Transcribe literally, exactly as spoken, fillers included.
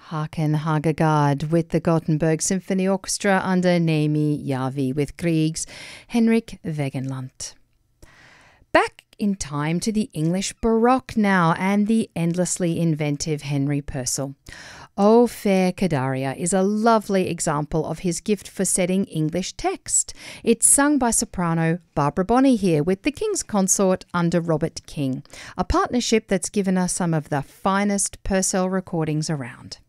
Haken Hagegard with the Gothenburg Symphony Orchestra under Nemi Järvi with Grieg's Henrik Wegenlandt. Back in time to the English Baroque now and the endlessly inventive Henry Purcell. O Fair Cadaria is a lovely example of his gift for setting English text. It's sung by soprano Barbara Bonney here with the King's Consort under Robert King, a partnership that's given us some of the finest Purcell recordings around.